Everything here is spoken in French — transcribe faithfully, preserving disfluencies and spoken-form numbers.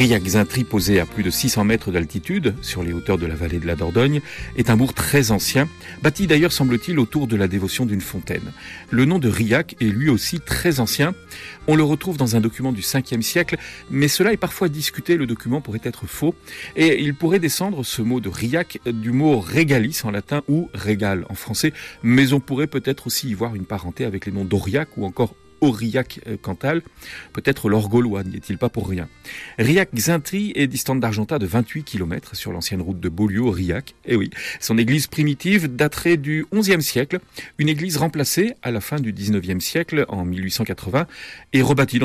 Riac-Zintry, posé à plus de six cents mètres d'altitude, sur les hauteurs de la vallée de la Dordogne, est un bourg très ancien, bâti d'ailleurs, semble-t-il, autour de la dévotion d'une fontaine. Le nom de Riac est lui aussi très ancien. On le retrouve dans un document du cinquième siècle, mais cela est parfois discuté, le document pourrait être faux, et il pourrait descendre, ce mot de Riac, du mot regalis en latin ou régal en français, mais on pourrait peut-être aussi y voir une parenté avec les noms d'Aurillac ou encore Aurillac-Cantal, peut-être l'or gaulois, n'y est-il pas pour rien. Riac-Zintry est distante d'Argentat de vingt-huit kilomètres sur l'ancienne route de Beaulieu-Riac. Et oui, son église primitive daterait du onzième siècle, une église remplacée à la fin du dix-neuvième siècle, en mille huit cent quatre-vingts, et rebâtie dans